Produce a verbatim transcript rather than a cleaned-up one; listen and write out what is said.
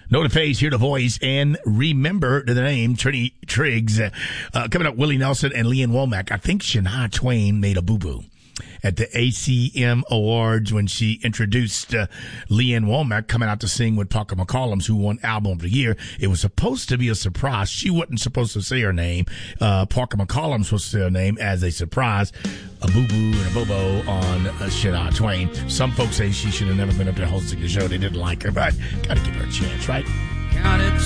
Know the face, hear the voice, and remember the name, Trini Triggs. Uh, coming up, Willie Nelson and Leanne Womack. I think Shania Twain made a boo-boo at the A C M Awards when she introduced uh, Leanne Womack coming out to sing with Parker McCollums, who won Album of the Year. It was supposed to be a surprise. She wasn't supposed to say her name. Uh, Parker McCollums was supposed to say her name as a surprise. A boo-boo and a bobo on uh, Shania Twain. Some folks say she should have never been up there hosting the show. They didn't like her, but got to give her a chance, right? Counted